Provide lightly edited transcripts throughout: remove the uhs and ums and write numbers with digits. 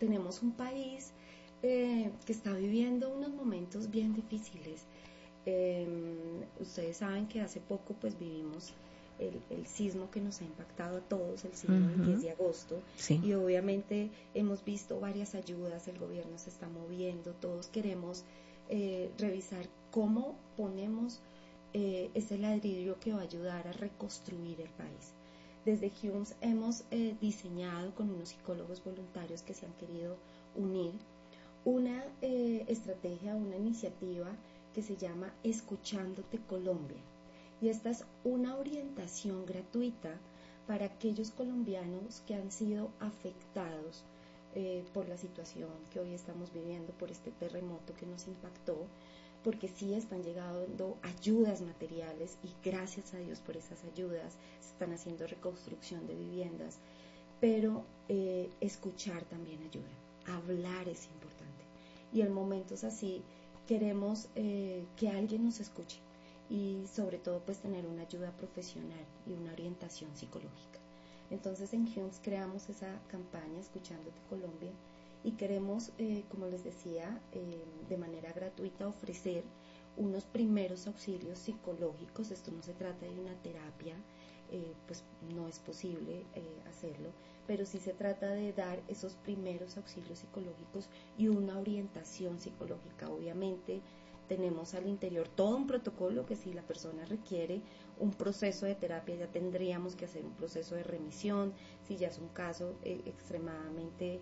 tenemos un país que está viviendo unos momentos bien difíciles. Ustedes saben que hace poco pues vivimos el sismo que nos ha impactado a todos, el sismo del 10 de agosto, sí. Y obviamente hemos visto varias ayudas, el gobierno se está moviendo, todos queremos revisar cómo ponemos ese ladrillo que va a ayudar a reconstruir el país. Desde HUMSS hemos diseñado con unos psicólogos voluntarios que se han querido unir una estrategia, una iniciativa que se llama Escuchándote Colombia. Y esta es una orientación gratuita para aquellos colombianos que han sido afectados por la situación que hoy estamos viviendo, por este terremoto que nos impactó, porque sí están llegando ayudas materiales y gracias a Dios por esas ayudas se están haciendo reconstrucción de viviendas, pero escuchar también ayuda, hablar es importante y en momentos así queremos que alguien nos escuche y sobre todo pues tener una ayuda profesional y una orientación psicológica. Entonces en HUMSS creamos esa campaña Escuchándote Colombia y queremos, como les decía, de manera gratuita ofrecer unos primeros auxilios psicológicos. Esto no se trata de una terapia, pues no es posible hacerlo, pero sí se trata de dar esos primeros auxilios psicológicos y una orientación psicológica. Obviamente tenemos al interior todo un protocolo que si la persona requiere un proceso de terapia ya tendríamos que hacer un proceso de remisión, si ya es un caso extremadamente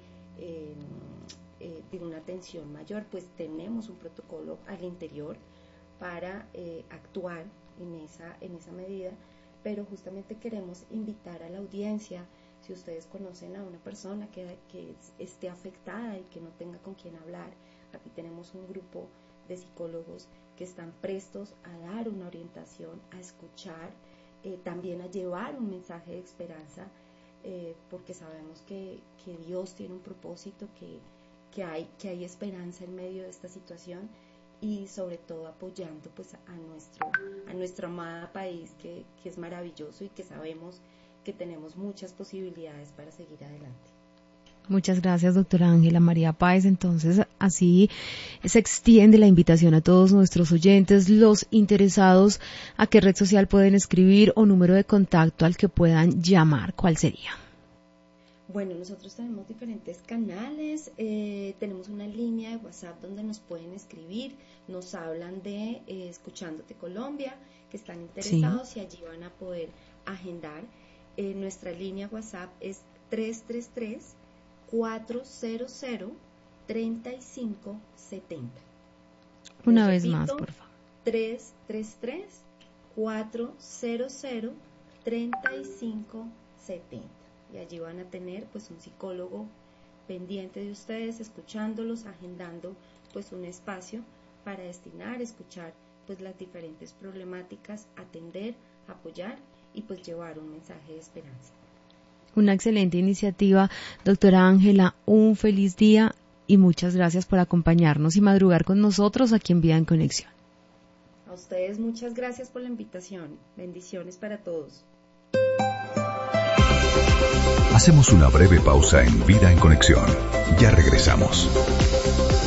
de una tensión mayor, pues tenemos un protocolo al interior para actuar en esa medida, pero justamente queremos invitar a la audiencia, si ustedes conocen a una persona que esté afectada y que no tenga con quién hablar, aquí tenemos un grupo de psicólogos que están prestos a dar una orientación, a escuchar, también a llevar un mensaje de esperanza, porque sabemos que Dios tiene un propósito, que hay esperanza en medio de esta situación y sobre todo apoyando pues a nuestro amado país que es maravilloso y que sabemos que tenemos muchas posibilidades para seguir adelante. Muchas gracias, doctora Ángela María Páez. Entonces, así se extiende la invitación a todos nuestros oyentes, los interesados, a qué red social pueden escribir o número de contacto al que puedan llamar. ¿Cuál sería? Bueno, nosotros tenemos diferentes canales, tenemos una línea de WhatsApp donde nos pueden escribir, nos hablan de Escuchándote Colombia, que están interesados y allí van a poder agendar. Nuestra línea WhatsApp es 333-400-3570. Una vez más, por favor. 333-400-3570. Y allí van a tener pues un psicólogo pendiente de ustedes, escuchándolos, agendando pues un espacio para destinar, escuchar pues las diferentes problemáticas, atender, apoyar y pues llevar un mensaje de esperanza. Una excelente iniciativa, doctora Ángela, un feliz día y muchas gracias por acompañarnos y madrugar con nosotros aquí en Vida en Conexión. A ustedes muchas gracias por la invitación, bendiciones para todos. Hacemos una breve pausa en Vida en Conexión. Ya regresamos.